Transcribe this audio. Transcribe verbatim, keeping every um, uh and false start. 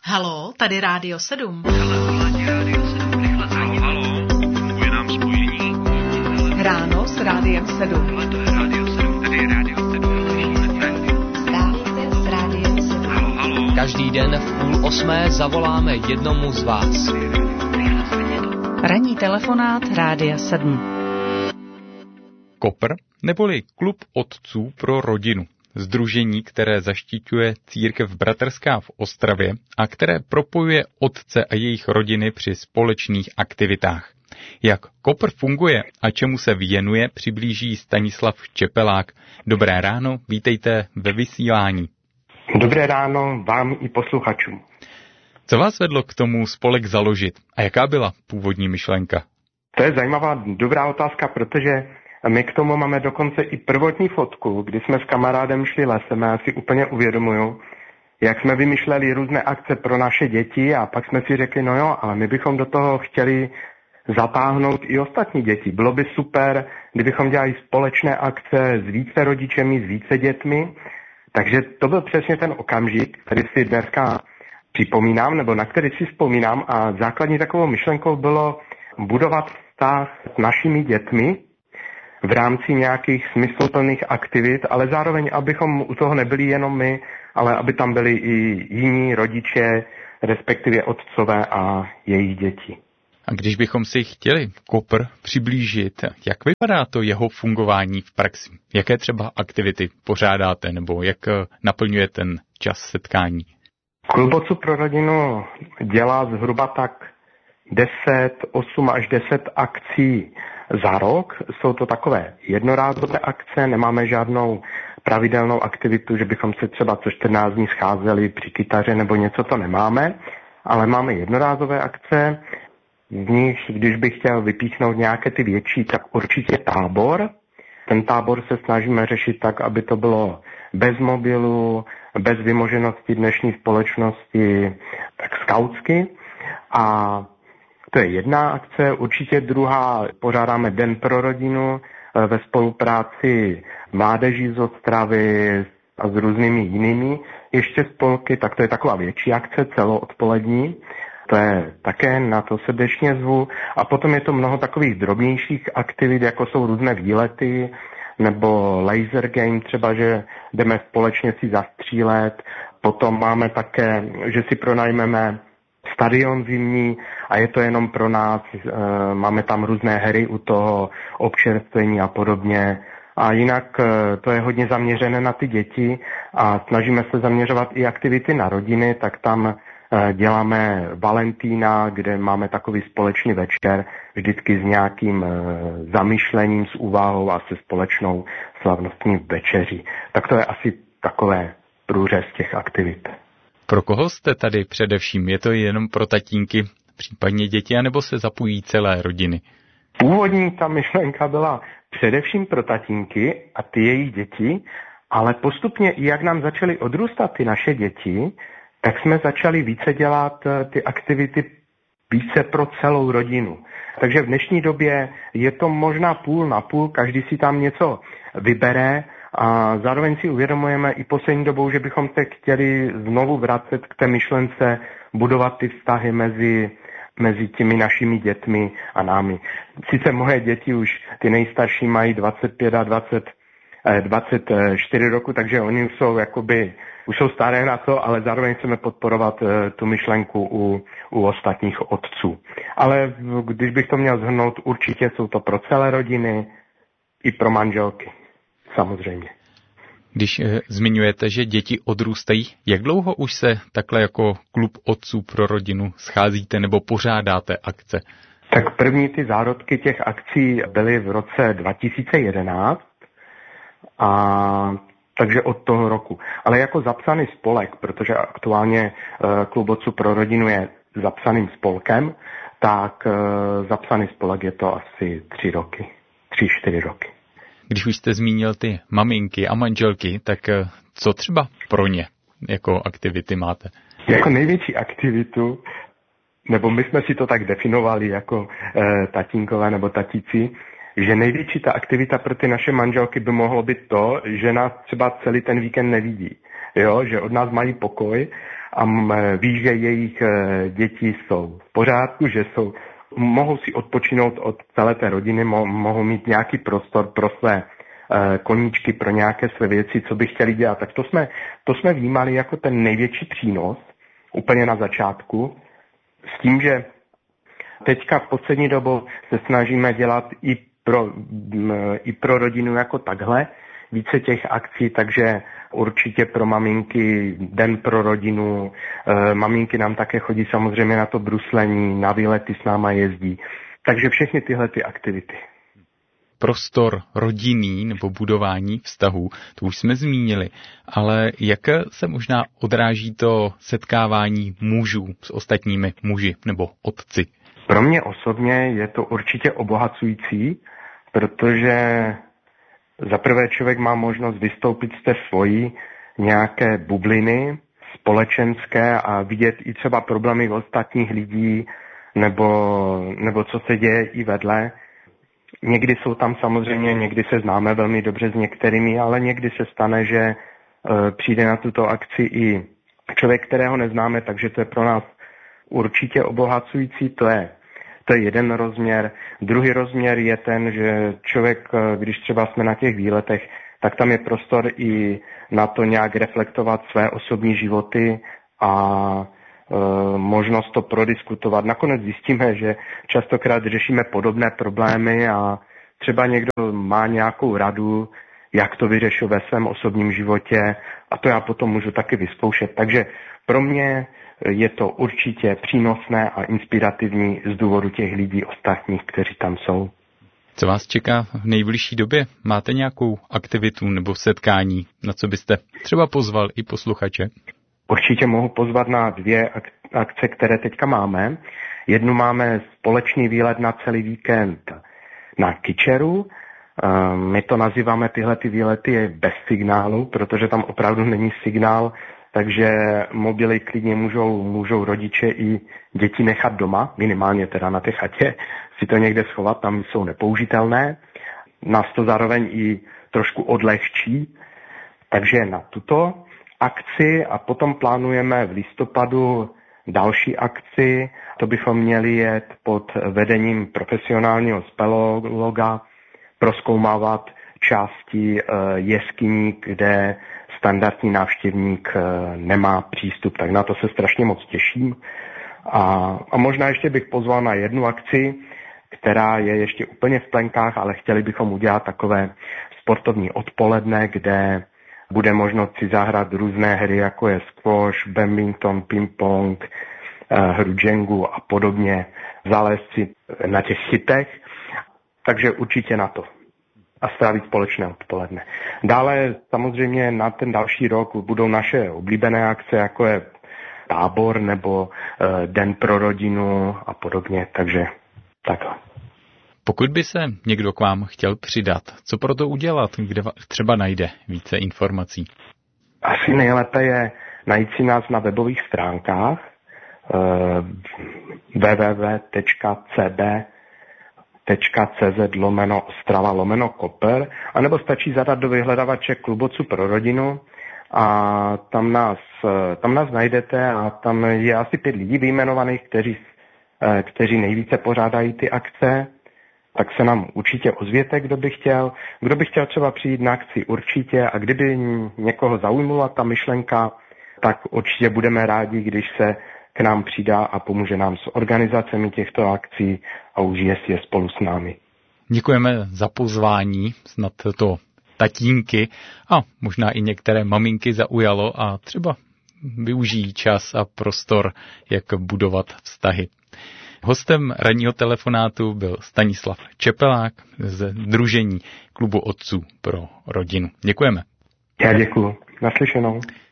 Haló, tady Rádio sedm. Ráno s Rádiem sedm. Každý den v půl osmé zavoláme jednomu z vás. Ranní telefonát Rádia sedm. Kopr, neboli Klub otců pro rodinu. Sdružení, které zaštiťuje církev bratrská v Ostravě a které propojuje otce a jejich rodiny při společných aktivitách. Jak Kopr funguje a čemu se věnuje, přiblíží Stanislav Čepelák. Dobré ráno, vítejte ve vysílání. Dobré ráno vám i posluchačům. Co vás vedlo k tomu spolek založit a jaká byla původní myšlenka? To je zajímavá, dobrá otázka, protože my k tomu máme dokonce i prvotní fotku, kdy jsme s kamarádem šli lesem a já si úplně uvědomuju, jak jsme vymýšleli různé akce pro naše děti a pak jsme si řekli, no jo, ale my bychom do toho chtěli zatáhnout i ostatní děti. Bylo by super, kdybychom dělali společné akce s více rodičemi, s více dětmi. Takže to byl přesně ten okamžik, který si dneska připomínám, nebo na který si vzpomínám a základní takovou myšlenkou bylo budovat vztah s našimi dětmi v rámci nějakých smysluplných aktivit, ale zároveň, abychom u toho nebyli jenom my, ale aby tam byli i jiní rodiče, respektive otcové a jejich děti. A když bychom si chtěli Kopr přiblížit, jak vypadá to jeho fungování v praxi? Jaké třeba aktivity pořádáte nebo jak naplňuje ten čas setkání? Klub otců pro rodinu dělá zhruba tak deset, osm až deset akcí za rok. Jsou to takové jednorázové akce, nemáme žádnou pravidelnou aktivitu, že bychom se třeba co čtrnáct dní scházeli při kytaře nebo něco, to nemáme, ale máme jednorázové akce. Z nich, když bych chtěl vypíchnout nějaké ty větší, tak určitě tábor. Ten tábor se snažíme řešit tak, aby to bylo bez mobilu, bez vymoženosti dnešní společnosti, tak skautsky. A to je jedna akce. Určitě druhá, pořádáme Den pro rodinu ve spolupráci mládeží z Ostravy a s různými jinými ještě spolky, tak to je taková větší akce celoodpolední. To je také, na to srdečně zvu. A potom je to mnoho takových drobnějších aktivit, jako jsou různé výlety, nebo laser game, třeba, že jdeme společně si zastřílet. Potom máme také, že si pronajmeme stadion zimní a je to jenom pro nás. Máme tam různé hry u toho, občerstvení a podobně. A jinak to je hodně zaměřené na ty děti a snažíme se zaměřovat i aktivity na rodiny, tak tam děláme Valentína, kde máme takový společný večer, vždycky s nějakým zamyšlením, s úvahou a se společnou slavnostní večeří. Tak to je asi takové průřez těch aktivit. Pro koho jste tady především? Je to jenom pro tatínky, případně děti, anebo se zapojí celé rodiny? Původní ta myšlenka byla především pro tatínky a ty jejich děti, ale postupně i jak nám začaly odrůstat ty naše děti, tak jsme začali více dělat ty aktivity více pro celou rodinu. Takže v dnešní době je to možná půl na půl, každý si tam něco vybere a zároveň si uvědomujeme i poslední dobou, že bychom se chtěli znovu vracet k té myšlence budovat ty vztahy mezi, mezi těmi našimi dětmi a námi. Sice moje děti už, ty nejstarší, mají dvacet pět a dvacet, dvacet čtyři roku, takže oni už jsou jakoby už jsou staré na to, ale zároveň chceme podporovat uh, tu myšlenku u, u ostatních otců. Ale když bych to měl shrnout, určitě jsou to pro celé rodiny i pro manželky, samozřejmě. Když e, zmiňujete, že děti odrůstají, jak dlouho už se takhle jako Klub otců pro rodinu scházíte nebo pořádáte akce? Tak první ty zárodky těch akcí byly v roce dva tisíce jedenáct a takže od toho roku. Ale jako zapsaný spolek, protože aktuálně uh, Klub otců pro rodinu je zapsaným spolkem, tak uh, zapsaný spolek je to asi tři roky, tři, čtyři roky. Když už jste zmínil ty maminky a manželky, tak uh, co třeba pro ně jako aktivity máte? Jako největší aktivitu, nebo my jsme si to tak definovali jako uh, tatínkové nebo tatíci, že největší ta aktivita pro ty naše manželky by mohlo být to, že nás třeba celý ten víkend nevidí. Jo, že od nás mají pokoj a ví, že jejich děti jsou v pořádku, že jsou, mohou si odpočinout od celé té rodiny, mohou mít nějaký prostor pro své koníčky, pro nějaké své věci, co by chtěli dělat. Tak to jsme, to jsme vnímali jako ten největší přínos úplně na začátku, s tím, že teďka v poslední dobou se snažíme dělat i pro, i pro rodinu jako takhle, více těch akcí, takže určitě pro maminky den pro rodinu. E, maminky nám také chodí samozřejmě na to bruslení, na výlety s náma jezdí. Takže všechny tyhle ty aktivity. Prostor rodinný nebo budování vztahů, to už jsme zmínili, ale jak se možná odráží to setkávání mužů s ostatními muži nebo otci? Pro mě osobně je to určitě obohacující, protože za prvé člověk má možnost vystoupit z té svojí nějaké bubliny společenské a vidět i třeba problémy ostatních lidí nebo, nebo co se děje i vedle. Někdy jsou tam samozřejmě, někdy se známe velmi dobře s některými, ale někdy se stane, že e, přijde na tuto akci i člověk, kterého neznáme, takže to je pro nás určitě obohacující, to je, to je jeden rozměr. Druhý rozměr je ten, že člověk, když třeba jsme na těch výletech, tak tam je prostor i na to nějak reflektovat své osobní životy a e, možnost to prodiskutovat. Nakonec zjistíme, že častokrát řešíme podobné problémy a třeba někdo má nějakou radu, jak to vyřešil ve svém osobním životě a to já potom můžu taky vyzkoušet. Takže pro mě je to určitě přínosné a inspirativní z důvodu těch lidí ostatních, kteří tam jsou. Co vás čeká v nejbližší době? Máte nějakou aktivitu nebo setkání, na co byste třeba pozval i posluchače? Určitě mohu pozvat na dvě akce, které teďka máme. Jednu máme společný výlet na celý víkend na Kyčeru. My to nazýváme tyhle ty výlety bez signálu, protože tam opravdu není signál, takže mobily klidně můžou, můžou rodiče i děti nechat doma, minimálně teda na té chatě, si to někde schovat, tam jsou nepoužitelné. Nás to zároveň i trošku odlehčí, takže na tuto akci a potom plánujeme v listopadu další akci. To bychom měli jet pod vedením profesionálního speleologa, prozkoumávat části jeskyní, kde standardní návštěvník nemá přístup, tak na to se strašně moc těším. A, a možná ještě bych pozval na jednu akci, která je ještě úplně v plenkách, ale chtěli bychom udělat takové sportovní odpoledne, kde bude možnost si zahrát různé hry, jako je squash, badminton, ping-pong, hru jengu a podobně, zalézt si na těch chytech, takže určitě na to. A strávit společné odpoledne. Dále samozřejmě na ten další rok budou naše oblíbené akce, jako je tábor nebo e, den pro rodinu a podobně, takže takhle. Pokud by se někdo k vám chtěl přidat, co pro to udělat, kde třeba najde více informací? Asi nejlépe je najít si nás na webových stránkách e, w w w tečka c b tečka c z lomeno Ostrava lomeno Koper, anebo stačí zadat do vyhledavače Klub otců pro rodinu a tam nás, tam nás najdete a tam je asi pět lidí vyjmenovaných, kteří, kteří nejvíce pořádají ty akce, tak se nám určitě ozvěte, kdo by chtěl. Kdo by chtěl třeba přijít na akci určitě a kdyby někoho zaujmula ta myšlenka, tak určitě budeme rádi, když se k nám přidá a pomůže nám s organizacemi těchto akcí a užije si je spolu s námi. Děkujeme za pozvání, snad to tatínky a možná i některé maminky zaujalo a třeba využijí čas a prostor, jak budovat vztahy. Hostem ranního telefonátu byl Stanislav Čepelák ze Sdružení Klubu otců pro rodinu. Děkujeme. Já děkuji. Naslyšenou.